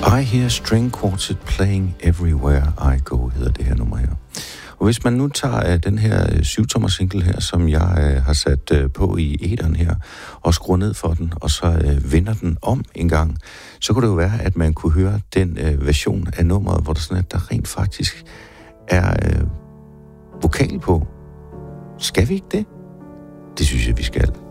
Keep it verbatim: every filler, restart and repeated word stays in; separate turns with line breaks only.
I Hear String Quartet Playing Everywhere I Go, hedder det her nummer her. Og hvis man nu tager uh, den her uh, syvtommer single her, som jeg uh, har sat uh, på i eteren her, og skruer ned for den, og så uh, vender den om en gang, så kunne det jo være, at man kunne høre den uh, version af nummeret, hvor der sådan, at der rent faktisk er uh, vokal på. Skal vi ikke det? Det synes jeg, vi skal.